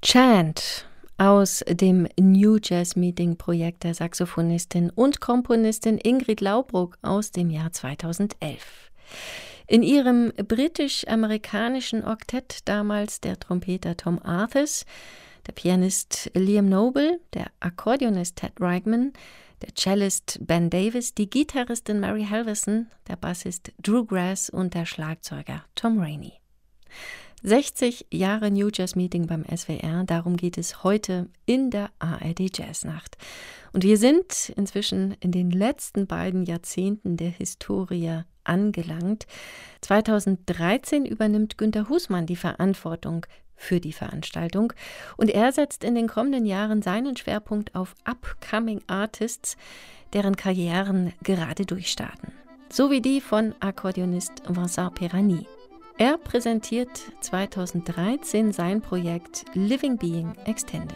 Chant aus dem New Jazz Meeting Projekt der Saxophonistin und Komponistin Ingrid Laubruck aus dem Jahr 2011. In ihrem britisch-amerikanischen Oktett damals der Trompeter Tom Arthurs, der Pianist Liam Noble, der Akkordeonist Ted Reichman, der Cellist Ben Davis, die Gitarristin Mary Halverson, der Bassist Drew Grass und der Schlagzeuger Tom Rainey. 60 Jahre New Jazz Meeting beim SWR, darum geht es heute in der ARD Jazznacht. Und wir sind inzwischen in den letzten beiden Jahrzehnten der Historie angelangt. 2013 übernimmt Günter Husmann die Verantwortung für die Veranstaltung und er setzt in den kommenden Jahren seinen Schwerpunkt auf Upcoming Artists, deren Karrieren gerade durchstarten. So wie die von Akkordeonist Vincent Perani. Er präsentiert 2013 sein Projekt Living Being Extended.